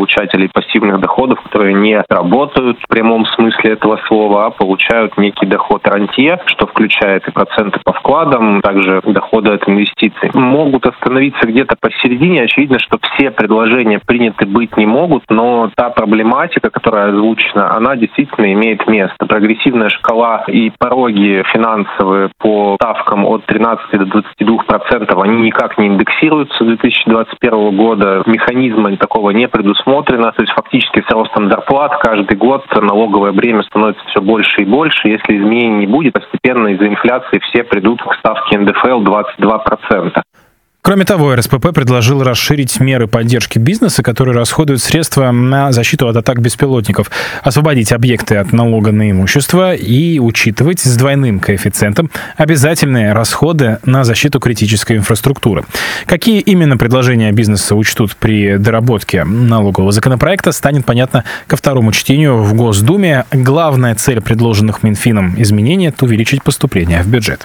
получателей пассивных доходов, которые не работают в прямом смысле этого слова, а получают некий доход рантье, что включает и проценты по вкладам, также доходы от инвестиций. Могут остановиться где-то посередине. Очевидно, что все предложения приняты быть не могут, но та проблематика, которая озвучена, она действительно имеет место. Прогрессивная шкала и пороги финансовые по ставкам от 13 до 22%, они никак не индексируются с 2021 года. Механизма такого не предусмотрено. То есть фактически с ростом зарплат каждый год налоговое бремя становится все больше и больше. Если изменений не будет, постепенно из-за инфляции все придут к ставке НДФЛ 22%. Кроме того, РСПП предложил расширить меры поддержки бизнеса, которые расходуют средства на защиту от атак беспилотников, освободить объекты от налога на имущество и учитывать с двойным коэффициентом обязательные расходы на защиту критической инфраструктуры. Какие именно предложения бизнеса учтут при доработке налогового законопроекта, станет понятно ко второму чтению в Госдуме. Главная цель предложенных Минфином изменений – это увеличить поступления в бюджет.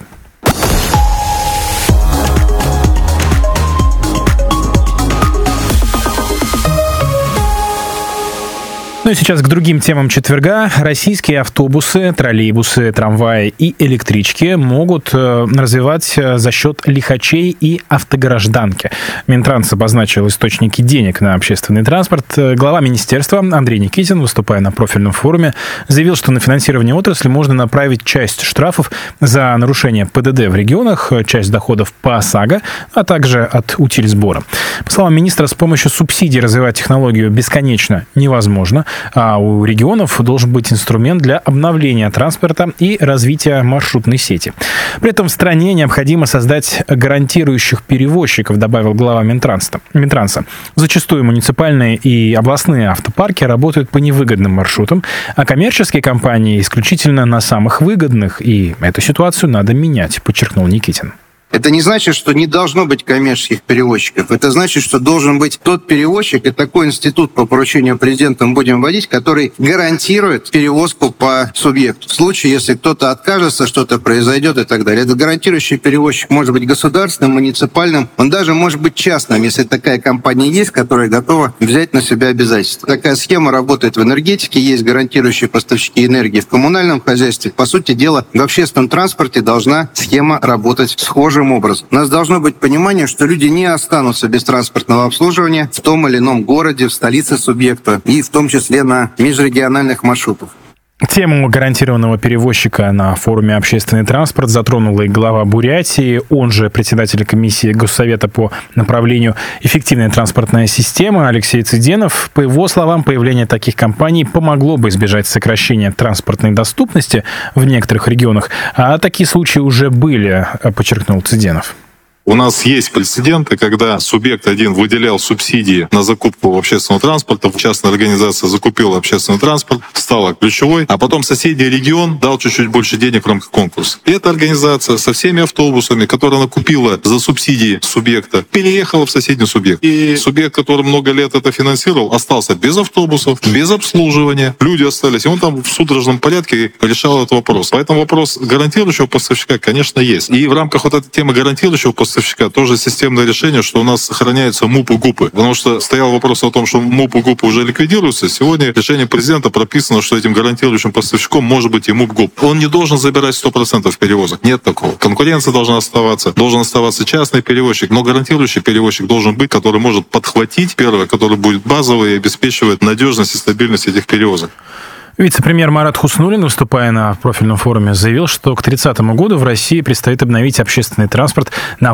Ну и сейчас к другим темам четверга. Российские автобусы, троллейбусы, трамваи и электрички могут развивать за счет лихачей и автогражданки. Минтранс обозначил источники денег на общественный транспорт. Глава министерства Андрей Никитин, выступая на профильном форуме, заявил, что на финансирование отрасли можно направить часть штрафов за нарушение ПДД в регионах, часть доходов по ОСАГО, а также от утильсбора. По словам министра, с помощью субсидий развивать технологию бесконечно невозможно. А у регионов должен быть инструмент для обновления транспорта и развития маршрутной сети. При этом в стране необходимо создать гарантирующих перевозчиков, добавил глава Минтранса. Зачастую муниципальные и областные автопарки работают по невыгодным маршрутам, а коммерческие компании исключительно на самых выгодных, и эту ситуацию надо менять, подчеркнул Никитин. Это не значит, что не должно быть коммерческих перевозчиков. Это значит, что должен быть тот перевозчик, и такой институт по поручению президента мы будем вводить, который гарантирует перевозку по субъекту. В случае, если кто-то откажется, что-то произойдет и так далее. Этот гарантирующий перевозчик может быть государственным, муниципальным, он даже может быть частным, если такая компания есть, которая готова взять на себя обязательства. Такая схема работает в энергетике, есть гарантирующие поставщики энергии в коммунальном хозяйстве. По сути дела, в общественном транспорте должна схема работать схожим образом. У нас должно быть понимание, что люди не останутся без транспортного обслуживания в том или ином городе, в столице субъекта и в том числе на межрегиональных маршрутах. Тему гарантированного перевозчика на форуме «Общественный транспорт» затронула и глава Бурятии, он же председатель комиссии Госсовета по направлению «Эффективная транспортная система» Алексей Цыденов. По его словам, появление таких компаний помогло бы избежать сокращения транспортной доступности в некоторых регионах, а такие случаи уже были, подчеркнул Цыденов. У нас есть прецеденты, когда субъект один выделял субсидии на закупку общественного транспорта, частная организация закупила общественный транспорт, стала ключевой, а потом соседний регион дал чуть-чуть больше денег в рамках конкурса. И эта организация со всеми автобусами, которые она купила за субсидии субъекта, переехала в соседний субъект. И субъект, который много лет это финансировал, остался без автобусов, без обслуживания. Люди остались, и он там в судорожном порядке решал этот вопрос. Поэтому вопрос гарантирующего поставщика, конечно, есть. И в рамках вот этой темы гарантирующего поставщика тоже системное решение, что у нас сохраняются МУП и ГУПы. Потому что стоял вопрос о том, что МУП и ГУПы уже ликвидируются. Сегодня решение президента прописано, что этим гарантирующим поставщиком может быть и МУП ГУП. Он не должен забирать 100% перевозок. Нет такого. Конкуренция должна оставаться. Должен оставаться частный перевозчик. Но гарантирующий перевозчик должен быть, который может подхватить первое, который будет базовый и обеспечивает надежность и стабильность этих перевозок. Вице-премьер Марат Хуснуллин, выступая на профильном форуме, заявил, что к 30 году в России предстоит обновить общественный транспорт на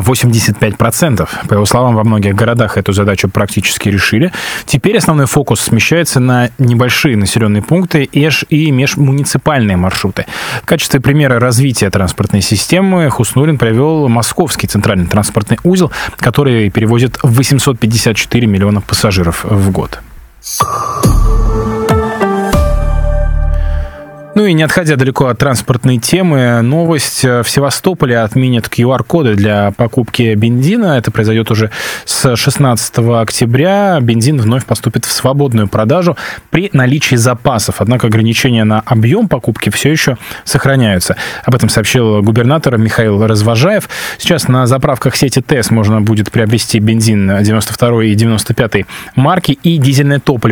85%. По его словам, во многих городах эту задачу практически решили. Теперь основной фокус смещается на небольшие населенные пункты и межмуниципальные маршруты. В качестве примера развития транспортной системы Хуснуллин привел Московский центральный транспортный узел, который перевозит 854 миллиона пассажиров в год. Ну и не отходя далеко от транспортной темы, новость: в Севастополе отменят QR-коды для покупки бензина. Это произойдет уже с 16 октября. Бензин вновь поступит в свободную продажу при наличии запасов. Однако ограничения на объем покупки все еще сохраняются. Об этом сообщил губернатор Михаил Развожаев. Сейчас на заправках сети ТЭС можно будет приобрести бензин 92 и 95 марки и дизельное топливо